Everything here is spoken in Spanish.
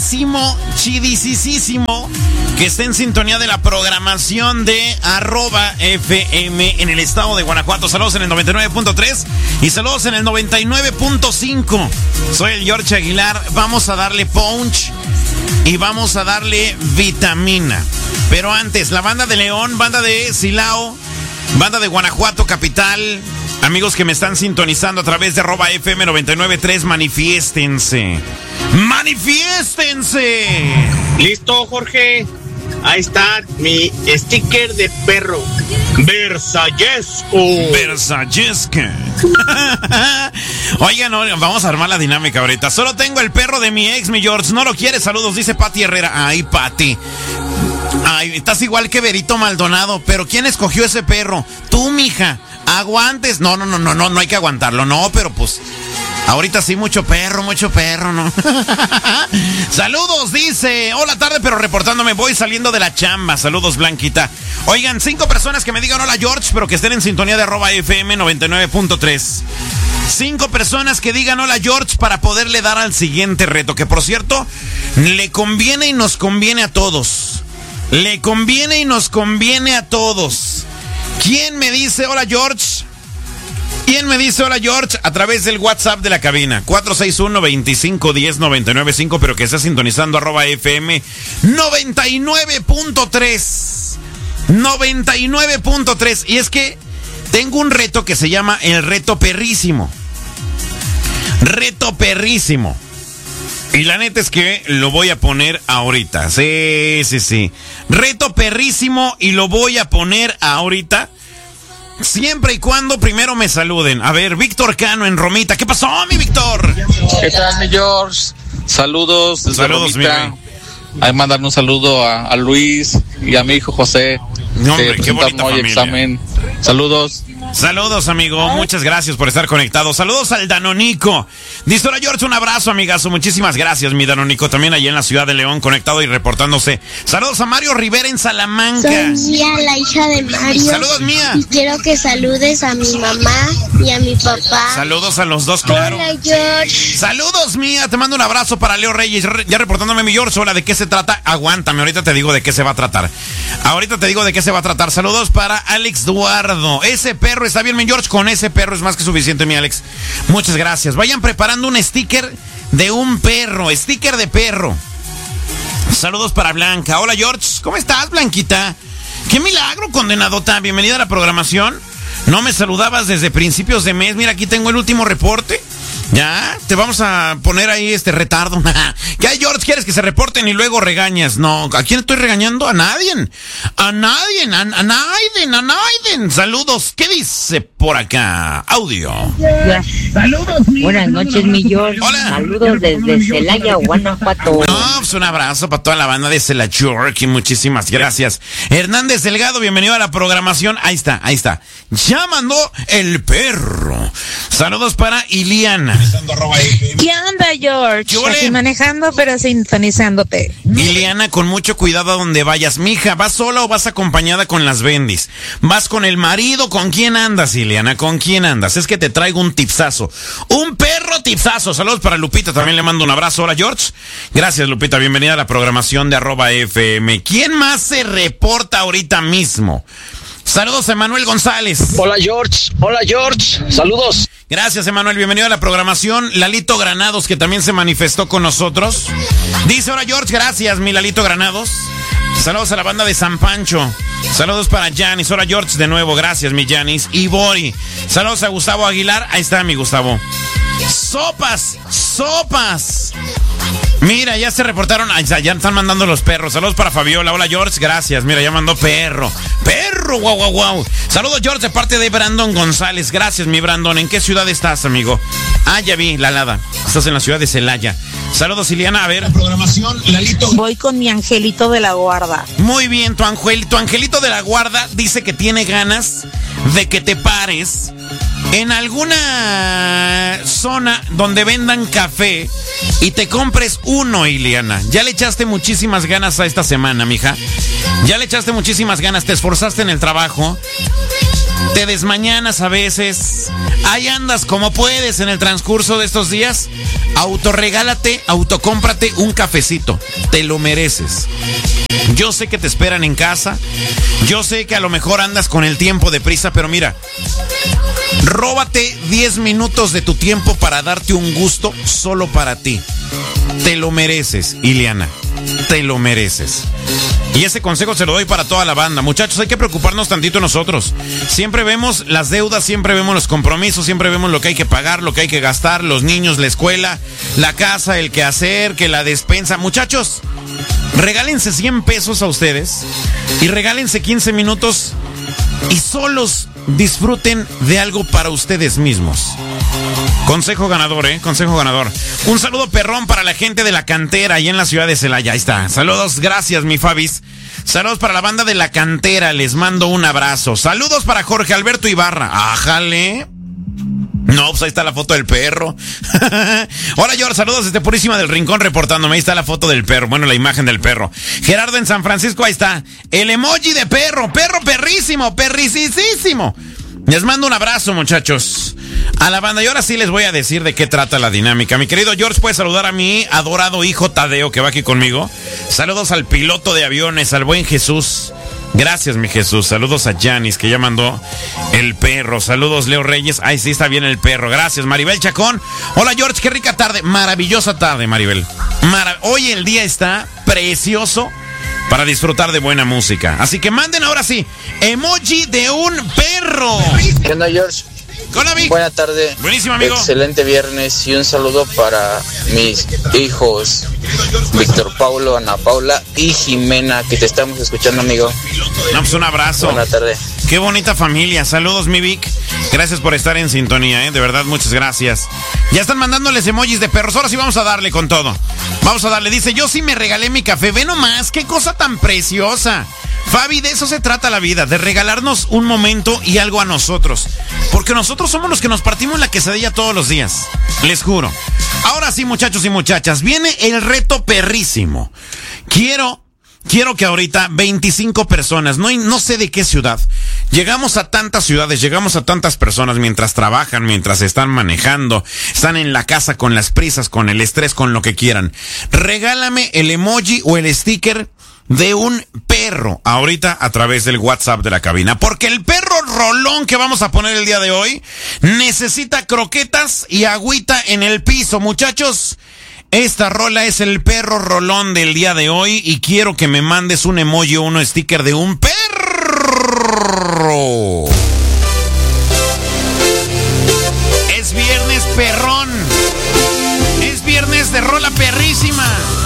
chidisísimo que esté en sintonía de la programación de @FM en el estado de Guanajuato. Saludos en el 99.3 y saludos en el 99.5. Soy el George Aguilar. Vamos a darle punch y vamos a darle vitamina. Pero antes, la banda de León, banda de Silao, banda de Guanajuato capital, amigos que me están sintonizando a través de @FM 993, manifiéstense. ¡Manifiéstense! Listo, Jorge. Ahí está mi sticker de perro. Versallesco. Oigan, vamos a armar la dinámica ahorita. Solo tengo el perro de mi ex, mi George. ¿No lo quiere? Saludos, dice Pati Herrera. Ay, Pati. Ay, estás igual que Berito Maldonado. Pero ¿quién escogió ese perro? Tú, mija. Aguantes. No hay que aguantarlo. No, pero pues ahorita sí, mucho perro, ¿no? Saludos, dice. Hola, tarde, pero reportándome. Voy saliendo de la chamba. Saludos, Blanquita. Oigan, 5 personas que me digan hola, George, pero que estén en sintonía de @FM 99.3. 5 personas que digan hola, George, para poderle dar al siguiente reto. Que, por cierto, le conviene y nos conviene a todos. Le conviene y nos conviene a todos. ¿Quién me dice hola, George? ¿Quién me dice hola, George? A través del WhatsApp de la cabina 461-2510-995, pero que está sintonizando @FM 99.3. 99.3. Y es que tengo un reto que se llama el reto perrísimo. Reto perrísimo. Y la neta es que lo voy a poner ahorita. Sí. Reto perrísimo y lo voy a poner ahorita. Siempre y cuando primero me saluden. A ver, Víctor Cano en Romita. ¿Qué pasó, mi Víctor? ¿Qué tal, mi George? Saludos desde Saludos, Romita. Hay mandarle un saludo a Luis y a mi hijo José. No, hombre, qué bonita familia. Examen. Saludos. Saludos, amigo. Muchas gracias por estar conectado. Saludos al Danonico. Dice, hola, George, un abrazo, amigazo. Muchísimas gracias, mi Danonico. También allí en la ciudad de León, conectado y reportándose. Saludos a Mario Rivera en Salamanca. Soy Mía, la hija de Mario. Saludos, Mía. Y quiero que saludes a mi mamá y a mi papá. Saludos a los dos, claro. Hola, George. Saludos, Mía. Te mando un abrazo para Leo Reyes. Ya reportándome, mi George. Hola, ¿de qué se trata? Aguántame, ahorita te digo de qué se va a tratar. Saludos para Alex Duardo. Ese perro está bien, mi George. Con ese perro es más que suficiente, mi Alex. Muchas gracias. Vayan preparando un sticker de un perro. Sticker de perro. Saludos para Blanca. Hola, George. ¿Cómo estás, Blanquita? ¡Qué milagro, condenadota! Bienvenida a la programación. No me saludabas desde principios de mes. Mira, aquí tengo el último reporte. Ya, te vamos a poner ahí retardo. ¿Qué hay, George? ¿Quieres que se reporten y luego regañas? No, ¿a quién estoy regañando? A nadie. A Naiden. Saludos. ¿Qué dice por acá? Audio. Saludos. Buenas noches, mi George. Hola. Saludos desde Celaya, Guanajuato. No, pues un abrazo para toda la banda de Celaya, y muchísimas gracias. Hernández Delgado, bienvenido a la programación. Ahí está. Ya mandó el perro. Saludos para Iliana. ¿Qué onda, George? Aquí manejando, pero sintonizándote. Iliana, con mucho cuidado a donde vayas. Mija, ¿vas sola o vas acompañada con las bendis? ¿Vas con el marido? ¿Con quién andas, Iliana? ¿Con quién andas? Es que te traigo un tipsazo. Un perro tipsazo. Saludos para Lupita, también le mando un abrazo. Hola, George. Gracias, Lupita. Bienvenida a la programación de @FM. ¿Quién más se reporta ahorita mismo? Saludos a Emanuel González. Hola, George. Saludos. Gracias, Emanuel. Bienvenido a la programación. Lalito Granados, que también se manifestó con nosotros. Dice, hola, George. Gracias, mi Lalito Granados. Saludos a la banda de San Pancho. Saludos para Janis. Hola, George, de nuevo. Gracias, mi Janis. Y Bori. Saludos a Gustavo Aguilar. Ahí está, mi Gustavo. Sopas. Mira, ya se reportaron. Ya están mandando los perros. Saludos para Fabiola. Hola, George. Gracias. Mira, ya mandó perro. Wow. Saludos, George, de parte de Brandon González. Gracias, mi Brandon. ¿En qué ciudad estás, amigo? Ya vi, la Lada. Estás en la ciudad de Celaya. Saludos, Iliana. A ver. La programación, Lalito. Voy con mi angelito de la guarda. Muy bien, tu angelito de la guarda dice que tiene ganas de que te pares en alguna zona donde vendan café y te compres uno, Iliana. Ya le echaste muchísimas ganas a esta semana, mija. Ya le echaste muchísimas ganas, te esforzaste en el trabajo, te desmañanas a veces, ahí andas como puedes en el transcurso de estos días. Autorregálate, autocómprate un cafecito. Te lo mereces. Yo sé que te esperan en casa. Yo sé que a lo mejor andas con el tiempo deprisa, pero mira, róbate 10 minutos de tu tiempo para darte un gusto solo para ti. Te lo mereces, Ileana. Te lo mereces. Y ese consejo se lo doy para toda la banda. Muchachos, hay que preocuparnos tantito nosotros. Siempre vemos las deudas, siempre vemos los compromisos, siempre vemos lo que hay que pagar, lo que hay que gastar, los niños, la escuela, la casa, el quehacer, que la despensa. Muchachos, regálense 100 pesos a ustedes y regálense 15 minutos y solos disfruten de algo para ustedes mismos. Consejo ganador, consejo ganador. Un saludo perrón para la gente de La Cantera, ahí en la ciudad de Celaya. Ahí está. Saludos, gracias, mi Fabis. Saludos para la banda de La Cantera, les mando un abrazo. Saludos para Jorge Alberto Ibarra. Ájale. No, pues ahí está la foto del perro. Hola, George, saludos desde Purísima del Rincón reportándome. Ahí está la foto del perro, bueno, la imagen del perro. Gerardo en San Francisco, ahí está. El emoji de perro, perro perrísimo, perricisísimo. Les mando un abrazo, muchachos. A la banda, y ahora sí les voy a decir de qué trata la dinámica. Mi querido George, puedes saludar a mi adorado hijo Tadeo, que va aquí conmigo. Saludos al piloto de aviones, al buen Jesús. Gracias, mi Jesús. Saludos a Janis, que ya mandó el perro. Saludos, Leo Reyes. Ay, sí, está bien el perro. Gracias, Maribel Chacón. Hola, George, qué rica tarde. Maravillosa tarde, Maribel. Hoy el día está precioso para disfrutar de buena música. Así que manden ahora sí emoji de un perro. ¿Qué onda, George? Hola, Vic. Buena tarde. Buenísimo, amigo. Excelente viernes y un saludo para mis hijos Víctor Paulo, Ana Paula y Jimena, que te estamos escuchando, amigo. No, pues un abrazo. Buena tarde. Qué bonita familia. Saludos, mi Vic. Gracias por estar en sintonía, de verdad, muchas gracias. Ya están mandándoles emojis de perros. Ahora sí vamos a darle con todo. Vamos a darle. Dice, yo sí me regalé mi café. Ve nomás, qué cosa tan preciosa. Fabi, de eso se trata la vida, de regalarnos un momento y algo a nosotros. Porque nosotros somos los que nos partimos la quesadilla todos los días. Les juro. Ahora sí, muchachos y muchachas, viene el reto perrísimo. Quiero que ahorita 25 personas, no sé de qué ciudad. Llegamos a tantas ciudades, llegamos a tantas personas mientras trabajan, mientras están manejando, están en la casa con las prisas, con el estrés, con lo que quieran. Regálame el emoji o el sticker de un perro ahorita a través del WhatsApp de la cabina. Porque el perro rolón que vamos a poner el día de hoy necesita croquetas y agüita en el piso, muchachos. Esta rola es el perro rolón del día de hoy y quiero que me mandes un emoji o un sticker de un perro. Es viernes perrón. Es viernes de rola perrísima.